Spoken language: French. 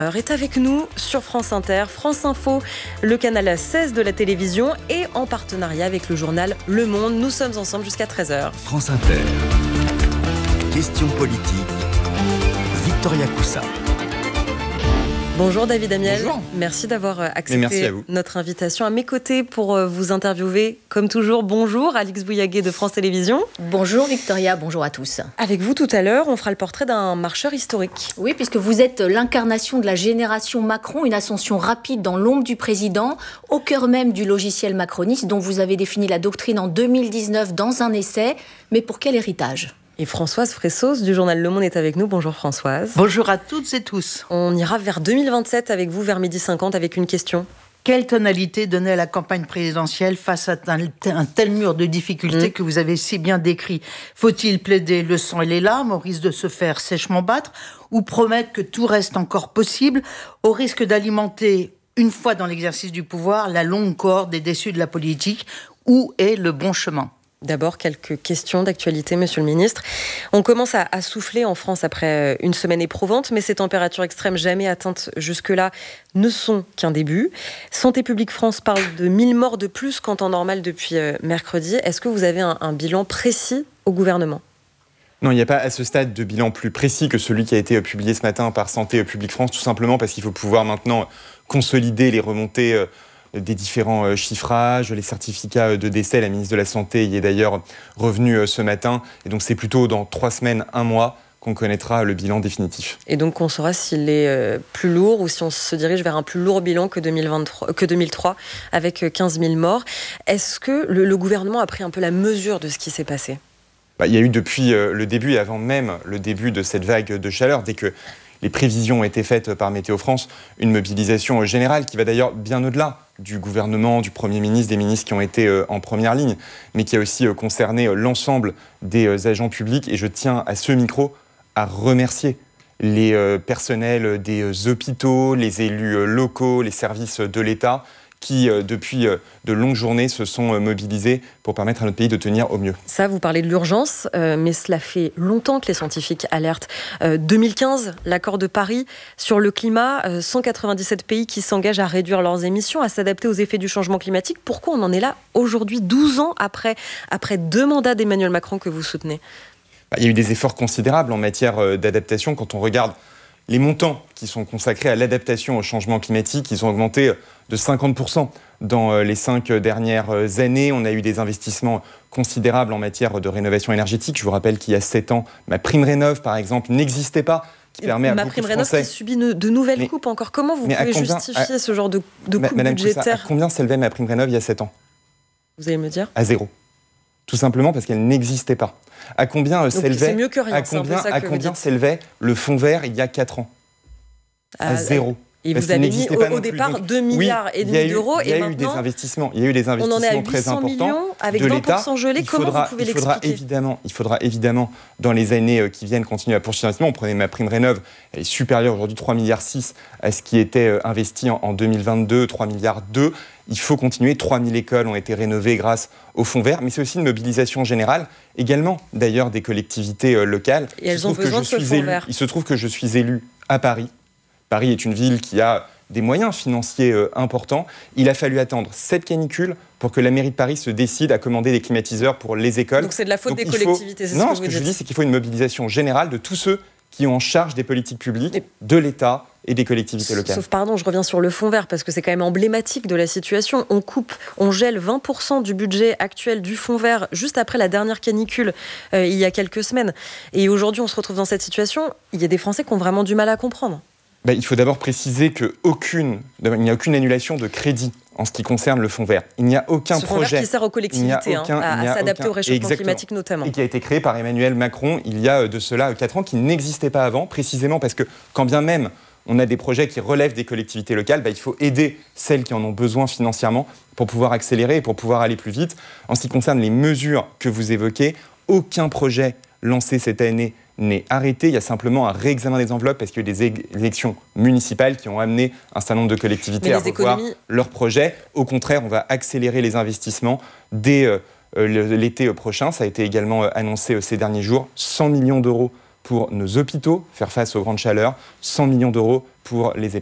Est avec nous sur France Inter, France Info, le canal 16 de la télévision et en partenariat avec le journal Le Monde. Nous sommes ensemble jusqu'à 13h. France Inter. Question politique. Victoria Coussa. Bonjour David Amiel. Bonjour. Merci d'avoir accepté notre invitation. À mes côtés pour vous interviewer, comme toujours, bonjour Alix Bouillaguet de France Télévisions. Bonjour Victoria, bonjour à tous. Avec vous tout à l'heure, on fera le portrait d'un marcheur historique. Oui, puisque vous êtes l'incarnation de la génération Macron, une ascension rapide dans l'ombre du président, au cœur même du logiciel macroniste dont vous avez défini la doctrine en 2019 dans un essai. Mais pour quel héritage ? Et Françoise Fressos du journal Le Monde est avec nous. Bonjour Françoise. Bonjour à toutes et tous. On ira vers 2027 avec vous, vers 12h50, avec une question. Quelle tonalité donner à la campagne présidentielle face à un tel mur de difficultés que vous avez si bien décrit ? Faut-il plaider le sang et les larmes au risque de se faire sèchement battre ou promettre que tout reste encore possible au risque d'alimenter, une fois dans l'exercice du pouvoir, la longue corde des déçus de la politique ? Où est le bon chemin ? D'abord, quelques questions d'actualité, Monsieur le Ministre. On commence à souffler en France après une semaine éprouvante, mais ces températures extrêmes jamais atteintes jusque-là ne sont qu'un début. Santé publique France parle de 1000 morts de plus qu'en temps normal depuis mercredi. Est-ce que vous avez un bilan précis au gouvernement ? Non, il n'y a pas à ce stade de bilan plus précis que celui qui a été publié ce matin par Santé publique France, tout simplement parce qu'il faut pouvoir maintenant consolider les remontées des différents chiffrages, les certificats de décès. La ministre de la Santé y est d'ailleurs revenue ce matin. Et donc c'est plutôt dans 3 semaines, 1 mois qu'on connaîtra le bilan définitif. Et donc on saura s'il est plus lourd ou si on se dirige vers un plus lourd bilan que 2003 avec 15 000 morts. Est-ce que le gouvernement a pris un peu la mesure de ce qui s'est passé ? Il y a eu depuis le début et avant même le début de cette vague de chaleur, dès que les prévisions ont été faites par Météo France, une mobilisation générale qui va d'ailleurs bien au-delà du gouvernement, du Premier ministre, des ministres qui ont été en première ligne, mais qui a aussi concerné l'ensemble des agents publics. Et je tiens à ce micro à remercier les personnels des hôpitaux, les élus locaux, les services de l'État, qui, depuis de longues journées, se sont mobilisés pour permettre à notre pays de tenir au mieux. Ça, vous parlez de l'urgence, mais cela fait longtemps que les scientifiques alertent. 2015, l'accord de Paris sur le climat, 197 pays qui s'engagent à réduire leurs émissions, à s'adapter aux effets du changement climatique. Pourquoi on en est là aujourd'hui, 12 ans après 2 mandats d'Emmanuel Macron que vous soutenez ? Il y a eu des efforts considérables en matière d'adaptation. Quand on regarde les montants qui sont consacrés à l'adaptation au changement climatique, ils ont augmenté de 50% dans les 5 dernières années. On a eu des investissements considérables en matière de rénovation énergétique. Je vous rappelle qu'il y a 7 ans, MaPrimeRénov', par exemple, n'existait pas. Qui permet à MaPrimeRénov' qui subit de nouvelles coupes encore. Comment vous pouvez justifier ce genre de coupes budgétaires ? À combien s'élevait MaPrimeRénov' il y a 7 ans ? Vous allez me dire ? À 0. Tout simplement parce qu'elle n'existait pas. À combien s'élevait, c'est mieux que rien, à combien s'élevait le fonds vert il y a 4 ans ? À 0. Et vous avez mis au départ 2,5 milliards d'euros. Il y a eu des investissements. Il y a eu des investissements très importants avec de l'État. 20% gelés. Comment vous pouvez l'expliquer ? Il faudra évidemment, dans les années qui viennent, continuer à poursuivre l'investissement. On prenait MaPrimeRénov', elle est supérieure aujourd'hui 3,6 milliards à ce qui était investi en 2022, 3,2 milliards. Il faut continuer. 3000 écoles ont été rénovées grâce au fonds vert. Mais c'est aussi une mobilisation générale, également d'ailleurs des collectivités locales. Et elles ont besoin de ce fonds vert. Il se trouve que je suis élu à Paris. Paris est une ville qui a des moyens financiers importants. Il a fallu attendre 7 canicules pour que la mairie de Paris se décide à commander des climatiseurs pour les écoles. Donc c'est de la faute des collectivités, c'est Non, ce que vous dites. je dis, c'est qu'il faut une mobilisation générale de tous ceux qui ont en charge des politiques publiques, de l'État et des collectivités locales. Sauf, je reviens sur le fonds vert, parce que c'est quand même emblématique de la situation. On gèle 20% du budget actuel du fonds vert juste après la dernière canicule, il y a quelques semaines. Et aujourd'hui, on se retrouve dans cette situation. Il y a des Français qui ont vraiment du mal à comprendre. Il faut d'abord préciser qu'il n'y a aucune annulation de crédit en ce qui concerne le fonds vert. Il n'y a aucun projet. Ce fonds vert qui sert aux collectivités à s'adapter au réchauffement climatique notamment. Et qui a été créé par Emmanuel Macron il y a de cela 4 ans, qui n'existait pas avant, précisément parce que quand bien même on a des projets qui relèvent des collectivités locales, il faut aider celles qui en ont besoin financièrement pour pouvoir accélérer et pour pouvoir aller plus vite. En ce qui concerne les mesures que vous évoquez, aucun projet lancé cette année n'est arrêté. Il y a simplement un réexamen des enveloppes parce qu'il y a eu des élections municipales qui ont amené un certain nombre de collectivités à revoir leurs projets. Au contraire, on va accélérer les investissements dès l'été prochain. Ça a été également annoncé ces derniers jours. 100 millions d'euros pour nos hôpitaux, faire face aux grandes chaleurs, 100 millions d'euros pour les